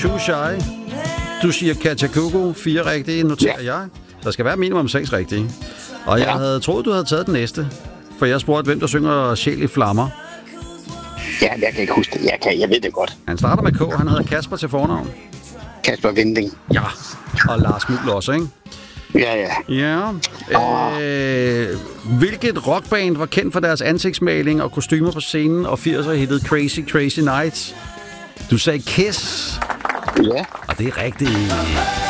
Too Shy. Du siger Kachakugo. 4 rigtige, noterer jeg. Der skal være minimum 6 rigtige. Og jeg havde troet, du havde taget den næste. For jeg spurgte, hvem der synger Sjæl i flammer. Ja, jeg kan ikke huske det. Jeg ved det godt. Han starter med K. Han hedder Kasper til fornavn. Kasper Winding. Ja, og Lars Muhl også, ikke? Ja. Hvilket rockband var kendt for deres ansigtsmaling og kostymer på scenen og 80'er hittet Crazy Crazy Nights? Du sagde Kiss. Ja. Og det er rigtigt.